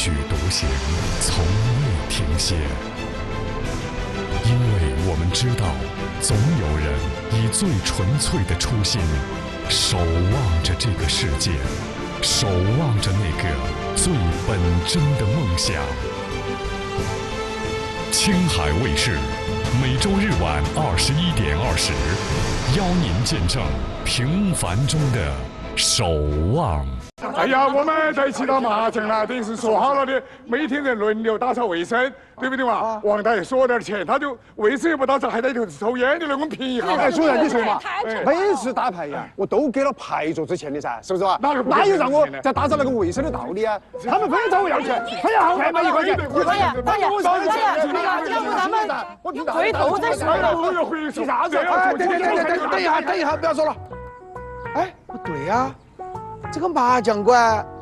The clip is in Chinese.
续独行，从未停歇。因为我们知道，总有人以最纯粹的初心，守望着这个世界，守望着那个最本真的梦想。青海卫视，每周日晚21:20，邀您见证平凡中的守望。 哎呀，我们在一起打麻将了，等于是说好了的，每天人轮流打扫卫生，对不对嘛？王大爷说点钱，他就卫生也不打扫，还在里头抽烟，就那我们便宜哈。 哎，主任，你说嘛，每次打牌呀，我都给了牌桌之钱的噻，是不是嘛？哪有让我在打扫那个卫生的道理啊？他们非找我要钱，非要好钱嘛，1块钱。 大爷，大爷，要不咱们回头再说。 回啥子？ 等一下，不要说了。哎，不对呀，这个麻将馆